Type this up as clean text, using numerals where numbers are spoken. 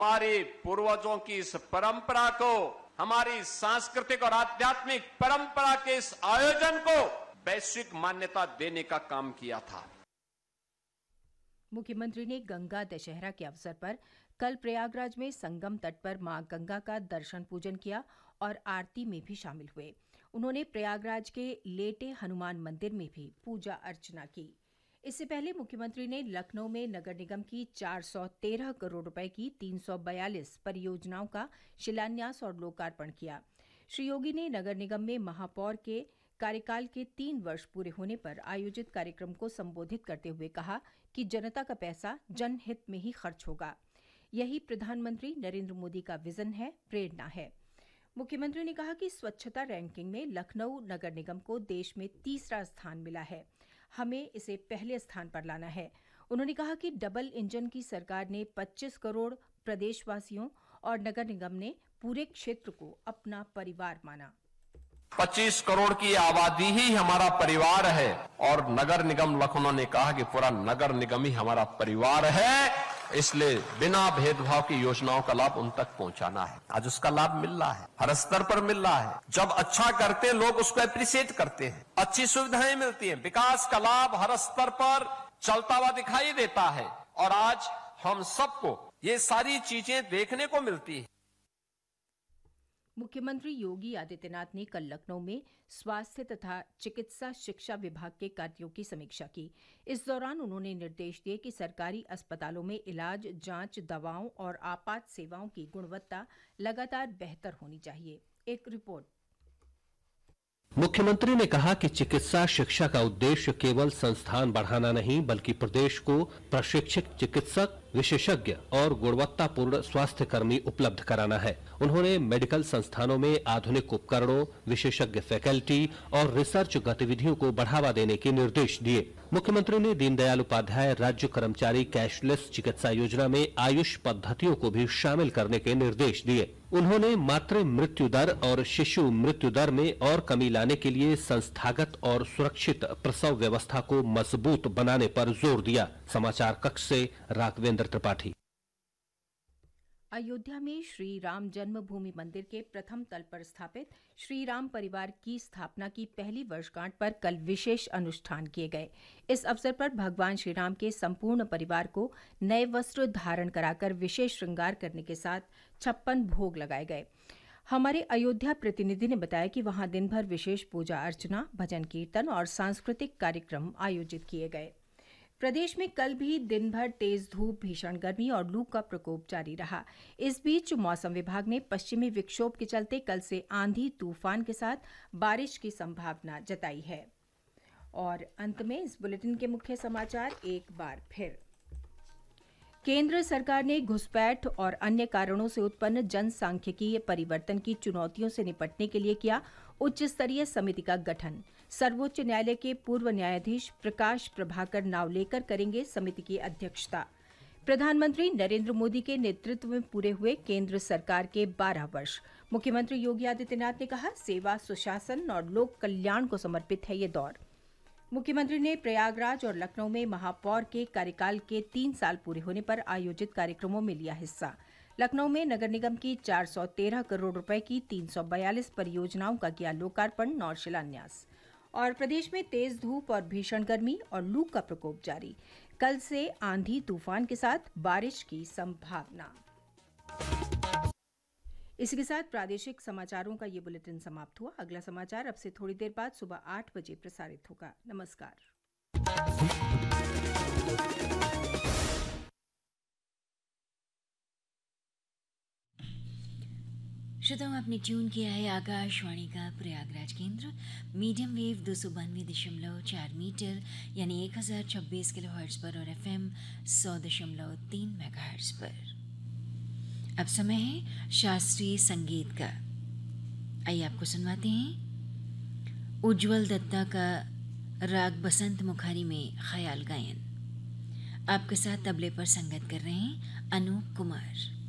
हमारे पूर्वजों की इस परंपरा को, हमारी सांस्कृतिक और आध्यात्मिक परंपरा के इस आयोजन को वैश्विक मान्यता देने का काम किया था। मुख्यमंत्री ने गंगा दशहरा के अवसर पर कल प्रयागराज में संगम तट पर मां गंगा का दर्शन पूजन किया और आरती में भी शामिल हुए। उन्होंने प्रयागराज के लेटे हनुमान मंदिर में भी पूजा अर्चना की। इससे पहले मुख्यमंत्री ने लखनऊ में नगर निगम की 413 करोड़ रुपए की 342 परियोजनाओं का शिलान्यास और लोकार्पण किया। श्री योगी ने नगर निगम में महापौर के कार्यकाल के 3 वर्ष पूरे होने पर आयोजित कार्यक्रम को संबोधित करते हुए कहा कि जनता का पैसा जनहित में ही खर्च होगा। यही प्रधानमंत्री नरेंद्र मोदी का विजन है, प्रेरणा है। मुख्यमंत्री ने कहा कि स्वच्छता रैंकिंग में लखनऊ नगर निगम को देश में तीसरा स्थान मिला है। हमें इसे पहले स्थान पर लाना है। उन्होंने कहा कि डबल इंजन की सरकार ने 25 करोड़ प्रदेशवासियों और नगर निगम ने पूरे क्षेत्र को अपना परिवार माना। 25 करोड़ की आबादी ही हमारा परिवार है और नगर निगम लखनऊ ने कहा कि पूरा नगर निगम ही हमारा परिवार है, इसलिए बिना भेदभाव की योजनाओं का लाभ उन तक पहुंचाना है। आज उसका लाभ मिल रहा है, हर स्तर पर मिल रहा है। जब अच्छा करते हैं लोग उसको एप्रिशिएट करते हैं, अच्छी सुविधाएं मिलती हैं, विकास का लाभ हर स्तर पर चलता हुआ दिखाई देता है और आज हम सबको ये सारी चीजें देखने को मिलती है। मुख्यमंत्री योगी आदित्यनाथ ने कल लखनऊ में स्वास्थ्य तथा चिकित्सा शिक्षा विभाग के कार्यों की समीक्षा की। इस दौरान उन्होंने निर्देश दिए कि सरकारी अस्पतालों में इलाज, जांच, दवाओं और आपात सेवाओं की गुणवत्ता लगातार बेहतर होनी चाहिए। एक रिपोर्ट। मुख्यमंत्री ने कहा कि चिकित्सा शिक्षा का उद्देश्य केवल संस्थान बढ़ाना नहीं, बल्कि प्रदेश को प्रशिक्षित चिकित्सक, विशेषज्ञ और गुणवत्तापूर्ण स्वास्थ्य कर्मी उपलब्ध कराना है। उन्होंने मेडिकल संस्थानों में आधुनिक उपकरणों, विशेषज्ञ फैकल्टी और रिसर्च गतिविधियों को बढ़ावा देने के निर्देश दिए। मुख्यमंत्री ने दीनदयाल उपाध्याय राज्य कर्मचारी कैशलेस चिकित्सा योजना में आयुष पद्धतियों को भी शामिल करने के निर्देश दिए। उन्होंने मातृ मृत्यु दर और शिशु मृत्यु दर में और कमी लाने के लिए संस्थागत और सुरक्षित प्रसव व्यवस्था को मजबूत बनाने पर जोर दिया। समाचार कक्ष से राघवेंद्र त्रिपाठी। अयोध्या में श्री राम जन्मभूमि मंदिर के प्रथम तल पर स्थापित श्री राम परिवार की स्थापना की पहली वर्षगांठ पर कल विशेष अनुष्ठान किए गए। इस अवसर पर भगवान श्री राम के संपूर्ण परिवार को नए वस्त्र धारण कराकर विशेष श्रृंगार करने के साथ 56 भोग लगाए गए। हमारे अयोध्या प्रतिनिधि ने बताया कि वहां दिन भर विशेष पूजा अर्चना, भजन कीर्तन और सांस्कृतिक कार्यक्रम आयोजित किए गए। प्रदेश में कल भी दिन भर तेज धूप, भीषण गर्मी और लू का प्रकोप जारी रहा। इस बीच मौसम विभाग ने पश्चिमी विक्षोभ के चलते कल से आंधी तूफान के साथ बारिश की संभावना जताई है। और अंत में इस बुलेटिन के मुख्य समाचार एक बार फिर। केंद्र सरकार ने घुसपैठ और अन्य कारणों से उत्पन्न जनसांख्यिकीय परिवर्तन की चुनौतियों से निपटने के लिए किया उच्च स्तरीय समिति का गठन। सर्वोच्च न्यायालय के पूर्व न्यायाधीश प्रकाश प्रभाकर नावलेकर करेंगे समिति की अध्यक्षता। प्रधानमंत्री नरेंद्र मोदी के नेतृत्व में पूरे हुए केंद्र सरकार के 12 वर्ष। मुख्यमंत्री योगी आदित्यनाथ ने कहा, सेवा, सुशासन और लोक कल्याण को समर्पित है ये दौर। मुख्यमंत्री ने प्रयागराज और लखनऊ में महापौर के कार्यकाल के 3 साल पूरे होने पर आयोजित कार्यक्रमों में लिया हिस्सा। लखनऊ में नगर निगम की 413 करोड़ रुपए की 342 परियोजनाओं का किया लोकार्पण और शिलान्यास। और प्रदेश में तेज धूप और भीषण गर्मी और लू का प्रकोप जारी। कल से आंधी तूफान के साथ बारिश की संभावना। इसी के साथ प्रादेशिक समाचारों का ये बुलेटिन समाप्त हुआ। अगला समाचार अब से थोड़ी देर बाद सुबह 8 बजे प्रसारित होगा। नमस्कार। श्रोताओं, आपने ट्यून किया है आकाशवाणी का प्रयागराज केंद्र, मीडियम वेव 292.4 मीटर यानी 1026 किलोहर्ट्ज पर और FM 100.3 मेगाहर्ट्ज पर। अब समय है शास्त्रीय संगीत का। आइए आपको सुनवाते हैं उज्ज्वल दत्ता का राग बसंत मुखारी में ख्याल गायन। आपके साथ तबले पर संगत कर रहे हैं अनूप कुमार।